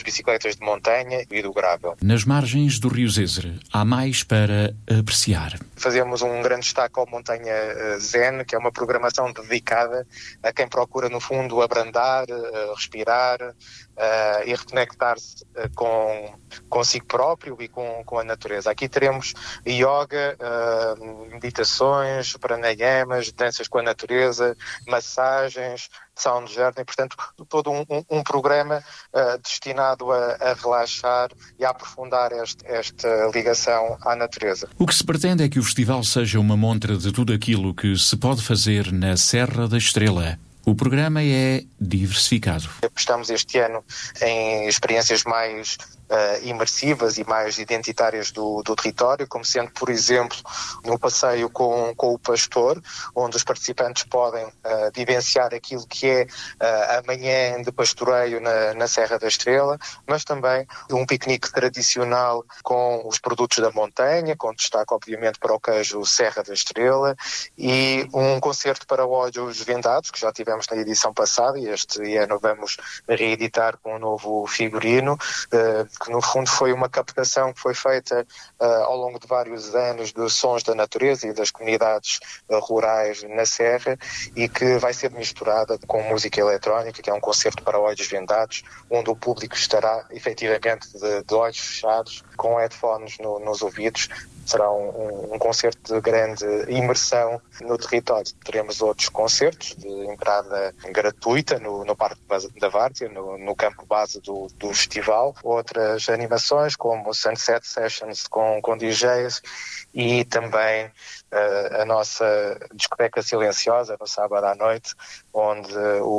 bicicletas de montanha e do gravel. Nas margens do Rio Zezer, há mais para apreciar. Fazemos um grande destaque ao Montanha Zen, que é uma programação dedicada a quem procura, no fundo, abrandar, respirar e reconectar-se consigo próprio e com a natureza. Aqui teremos yoga, meditações, pranayamas, danças com a natureza, massagens, sound journey, portanto, todo um programa destinado a relaxar e a aprofundar esta ligação à natureza. O que se pretende é que o festival seja uma montra de tudo aquilo que se pode fazer na Serra da Estrela. O programa é diversificado. Apostamos este ano em experiências mais imersivas e mais identitárias do território, como sendo, por exemplo, um passeio com o pastor, onde os participantes podem vivenciar aquilo que é a manhã de pastoreio na Serra da Estrela, mas também um piquenique tradicional com os produtos da montanha, com destaque, obviamente, para o queijo Serra da Estrela, e um concerto para Olhos Vendados, que já tivemos na edição passada, e este ano vamos reeditar com um novo figurino, que no fundo foi uma captação que foi feita ao longo de vários anos dos sons da natureza e das comunidades rurais na Serra, e que vai ser misturada com música eletrónica, que é um concerto para olhos vendados, onde o público estará efetivamente de olhos fechados, com headphones nos ouvidos. Será um concerto de grande imersão no território. Teremos outros concertos de entrada gratuita no Parque da Várzea, no campo base do festival. Outras animações, como Sunset Sessions com DJs, e também a nossa discoteca silenciosa no sábado à noite, onde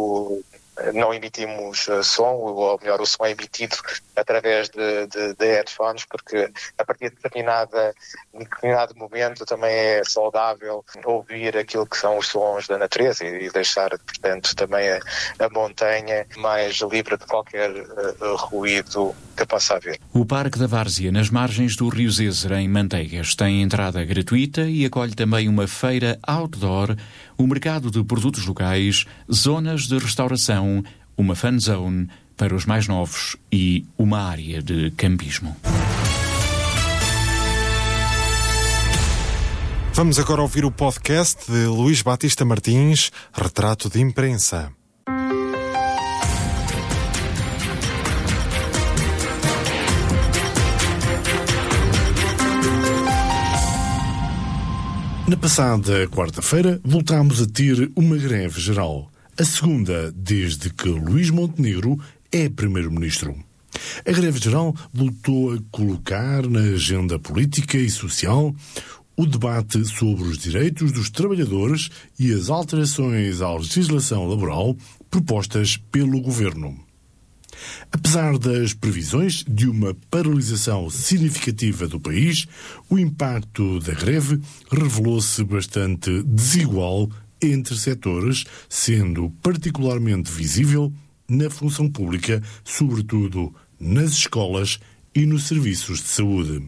não emitimos som, ou melhor, o som é emitido através de headphones, porque a partir de determinado momento também é saudável ouvir aquilo que são os sons da natureza e deixar, portanto, também a montanha mais livre de qualquer ruído que possa haver. O Parque da Várzea, nas margens do Rio Zezer, em Manteigas, tem entrada gratuita e acolhe também uma feira outdoor, um mercado de produtos locais, zonas de restauração, uma fan zone para os mais novos e uma área de campismo. Vamos agora ouvir o podcast de Luís Batista Martins, Retrato de Imprensa. Na passada quarta-feira, voltámos a ter uma greve geral, a segunda desde que Luís Montenegro é primeiro-ministro. A greve geral voltou a colocar na agenda política e social o debate sobre os direitos dos trabalhadores e as alterações à legislação laboral propostas pelo governo. Apesar das previsões de uma paralisação significativa do país, o impacto da greve revelou-se bastante desigual entre setores, sendo particularmente visível na função pública, sobretudo nas escolas e nos serviços de saúde.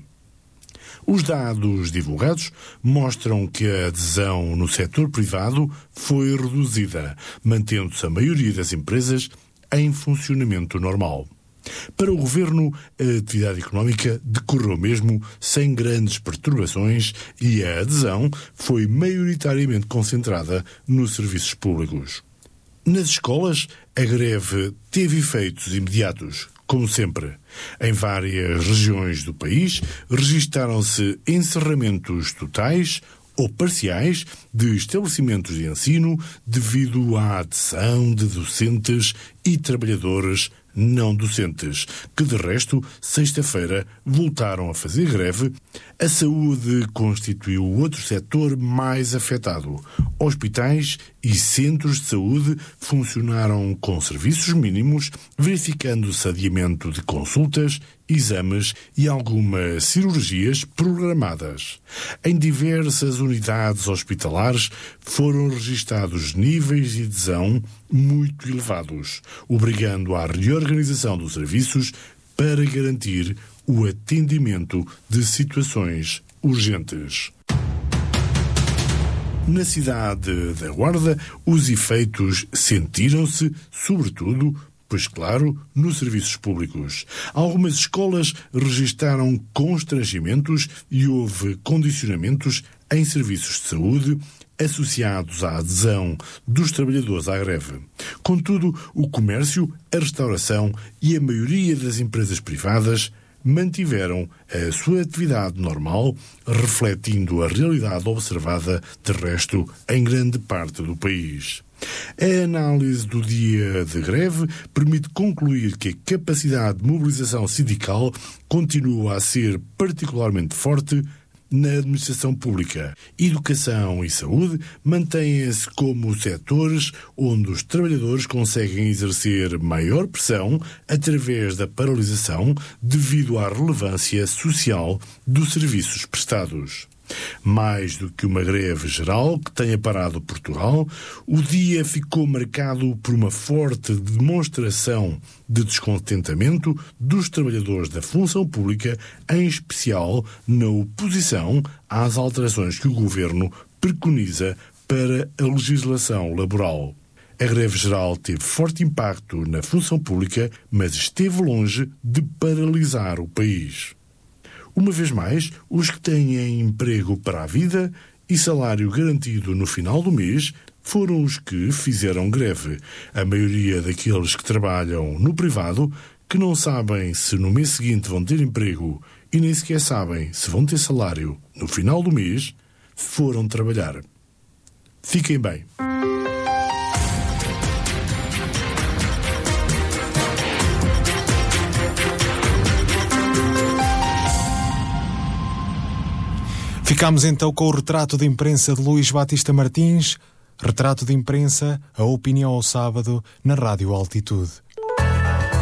Os dados divulgados mostram que a adesão no setor privado foi reduzida, mantendo-se a maioria das empresas em funcionamento normal. Para o Governo, a atividade económica decorreu mesmo sem grandes perturbações e a adesão foi maioritariamente concentrada nos serviços públicos. Nas escolas, a greve teve efeitos imediatos, como sempre. Em várias regiões do país, registaram-se encerramentos totais ou parciais de estabelecimentos de ensino devido à adesão de docentes e trabalhadores não docentes, que de resto, sexta-feira, voltaram a fazer greve. A saúde constituiu outro setor mais afetado. Hospitais e centros de saúde funcionaram com serviços mínimos, verificando-se adiamento de consultas, exames e algumas cirurgias programadas. Em diversas unidades hospitalares foram registados níveis de adesão muito elevados, obrigando à reorganização dos serviços para garantir o atendimento de situações urgentes. Na cidade da Guarda, os efeitos sentiram-se, sobretudo, pois claro, nos serviços públicos. Algumas escolas registaram constrangimentos e houve condicionamentos em serviços de saúde associados à adesão dos trabalhadores à greve. Contudo, o comércio, a restauração e a maioria das empresas privadas mantiveram a sua atividade normal, refletindo a realidade observada, de resto, em grande parte do país. A análise do dia de greve permite concluir que a capacidade de mobilização sindical continua a ser particularmente forte na administração pública. Educação e saúde mantêm-se como setores onde os trabalhadores conseguem exercer maior pressão através da paralisação devido à relevância social dos serviços prestados. Mais do que uma greve geral que tenha parado Portugal, o dia ficou marcado por uma forte demonstração de descontentamento dos trabalhadores da função pública, em especial na oposição às alterações que o Governo preconiza para a legislação laboral. A greve geral teve forte impacto na função pública, mas esteve longe de paralisar o país. Uma vez mais, os que têm emprego para a vida e salário garantido no final do mês foram os que fizeram greve. A maioria daqueles que trabalham no privado, que não sabem se no mês seguinte vão ter emprego e nem sequer sabem se vão ter salário no final do mês, foram trabalhar. Fiquem bem. Ficámos então com o retrato de imprensa de Luís Batista Martins, retrato de imprensa, a opinião ao sábado, na Rádio Altitude.